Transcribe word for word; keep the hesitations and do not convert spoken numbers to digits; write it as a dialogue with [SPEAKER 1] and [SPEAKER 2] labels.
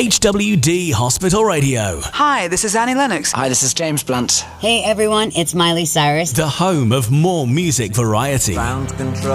[SPEAKER 1] H W D Hospital Radio.
[SPEAKER 2] Hi, this is Annie Lennox.
[SPEAKER 3] Hi, this is James Blunt.
[SPEAKER 4] Hey everyone, it's Miley Cyrus.
[SPEAKER 1] The home of more music variety.
[SPEAKER 5] Ground control.